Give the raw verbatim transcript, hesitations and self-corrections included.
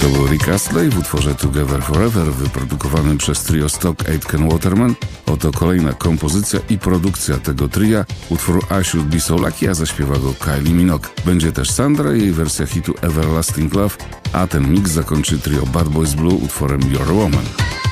To był Rick Astley w utworze Together Forever wyprodukowanym przez trio Stock Aitken Waterman. Oto kolejna kompozycja i produkcja tego tria, utwór I Should Be So Lucky, a zaśpiewa go Kylie Minogue. Będzie też Sandra i jej wersja hitu Everlasting Love, a ten mix zakończy trio Bad Boys Blue utworem You're a Woman.